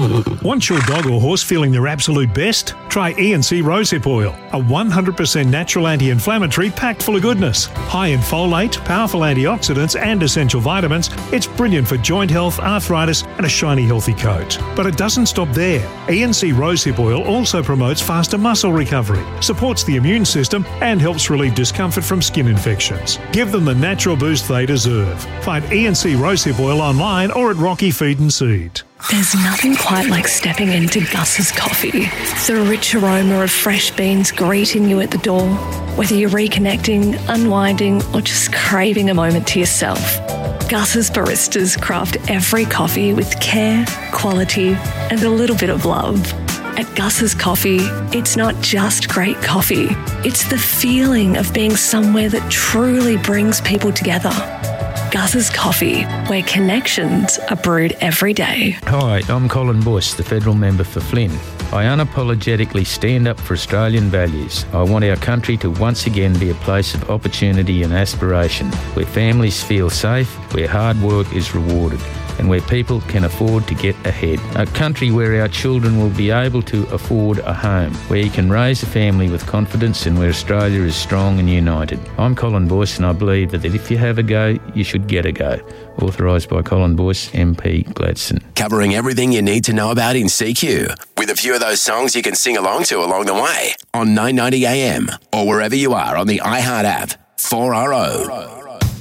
Want your dog or horse feeling their absolute best? Try E&C Rosehip Oil, a 100% natural anti-inflammatory packed full of goodness. High in folate, powerful antioxidants and essential vitamins, it's brilliant for joint health, arthritis and a shiny healthy coat. But it doesn't stop there. E&C Rosehip Oil also promotes faster muscle recovery, supports the immune system and helps relieve discomfort from skin infections. Give them the natural boost they deserve. Find E&C Rosehip Oil online or at Rocky Feed and Seed. There's nothing quite like stepping into Gus's Coffee. The rich aroma of fresh beans greeting you at the door. Whether you're reconnecting, unwinding, or just craving a moment to yourself, Gus's baristas craft every coffee with care, quality, and a little bit of love. At Gus's Coffee, it's not just great coffee. It's the feeling of being somewhere that truly brings people together. Gus's Coffee, where connections are brewed every day. Hi, I'm Colin Bush, the federal member for Flynn. I unapologetically stand up for Australian values. I want our country to once again be a place of opportunity and aspiration, where families feel safe, where hard work is rewarded, and where people can afford to get ahead. A country where our children will be able to afford a home, where you can raise a family with confidence and where Australia is strong and united. I'm Colin Boyce and I believe that if you have a go, you should get a go. Authorised by Colin Boyce, MP, Gladstone. Covering everything you need to know about in CQ, with a few of those songs you can sing along to along the way on 990 AM or wherever you are on the iHeart app. 4RO.